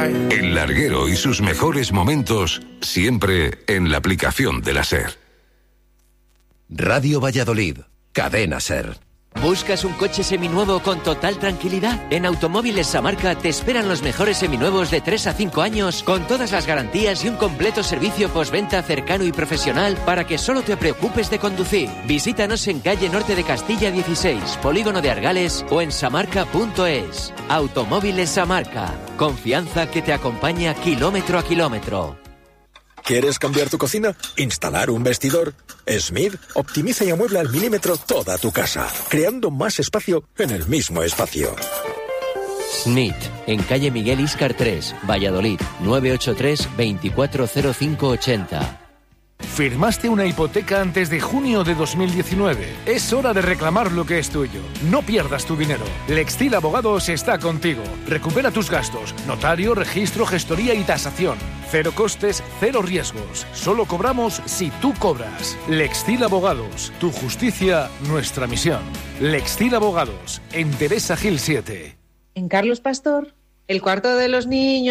El larguero y sus mejores momentos siempre en la aplicación de la SER. Radio Valladolid, Cadena SER. ¿Buscas un coche seminuevo con total tranquilidad? En Automóviles Samarca te esperan los mejores seminuevos de 3 a 5 años con todas las garantías y un completo servicio postventa cercano y profesional para que solo te preocupes de conducir. Visítanos en calle Norte de Castilla 16, Polígono de Argales o en samarca.es. Automóviles Samarca. Confianza que te acompaña kilómetro a kilómetro. ¿Quieres cambiar tu cocina? ¿Instalar un vestidor? Smith optimiza y amuebla al milímetro toda tu casa, creando más espacio en el mismo espacio. Smith, en calle Miguel Íscar 3, Valladolid, 983 240580. ¿Firmaste una hipoteca antes de junio de 2019? Es hora de reclamar lo que es tuyo. No pierdas tu dinero. Lextil Abogados está contigo. Recupera tus gastos. Notario, registro, gestoría y tasación. Cero costes, cero riesgos. Solo cobramos si tú cobras. Lextil Abogados. Tu justicia, nuestra misión. Lextil Abogados. En Teresa Gil 7. En Carlos Pastor, el cuarto de los niños.